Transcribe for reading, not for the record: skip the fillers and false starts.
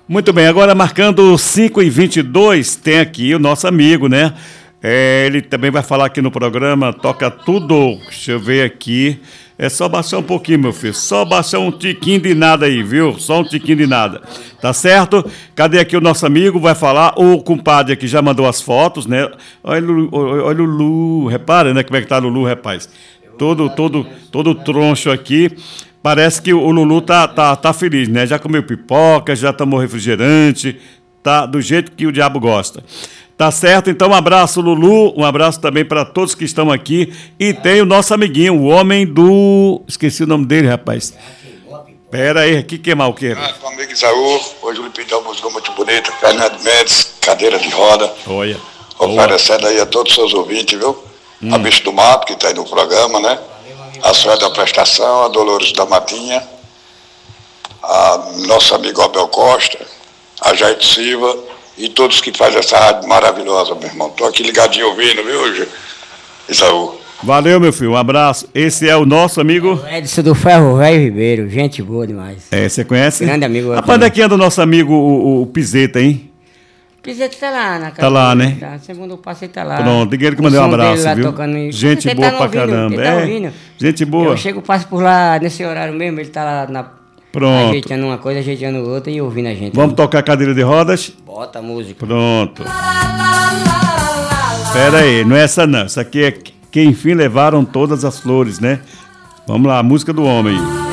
Muito bem, agora marcando 5h22, tem aqui o nosso amigo, né? Ele também vai falar aqui no programa, toca tudo. Deixa eu ver aqui. É só baixar um pouquinho, meu filho. Só baixar um tiquinho de nada aí, viu? Só um tiquinho de nada. Tá certo? Cadê aqui o nosso amigo? Vai falar. O compadre aqui já mandou as fotos, né? Olha o Lulu. Repara, né? Como é que tá o Lulu, rapaz? Todo troncho aqui. Parece que o Lulu tá feliz, né? Já comeu pipoca, já tomou refrigerante. Tá do jeito que o diabo gosta. Tá certo? Então, um abraço, Lulu. Um abraço também para todos que estão aqui. E tem o nosso amiguinho, o homem do... Esqueci o nome dele, rapaz. Pera aí, que queimar o quê? Meu amigo Isaú, hoje eu lhe pedi uma música muito bonita. Fernando Mendes, Cadeira de Roda. Olha. Oferecendo aí a todos os seus ouvintes, viu? A Bicho do Mato, que está aí no programa, né? A Suélia da Prestação, a Dolores da Matinha, a nosso amigo Abel Costa, a Jair Silva... E todos que fazem essa rádio maravilhosa, meu irmão. Tô aqui ligadinho ouvindo, viu, Isaú? Valeu, meu filho. Um abraço. Esse é o nosso amigo... Edson do Ferro Velho Ribeiro. Gente boa demais. Você conhece? Grande amigo. Rapaz, onde é que anda o nosso amigo, o Pizeta, hein? Pizeta tá lá na casa. Tá lá, né? Tá. Segundo o passe tá lá. Pronto, ninguém que mandou um abraço, viu? Tocando... Gente boa pra caramba. Gente boa. Eu chego, passo por lá nesse horário mesmo, ele tá lá na... Pronto. Ajeitando uma coisa, ajeitando outra e ouvindo a gente. Vamos tocar Cadeira de Rodas? Bota a música. Pronto. Pera aí, não é essa não. Essa aqui é Que Enfim Levaram Todas as Flores, né? Vamos lá, a música do homem.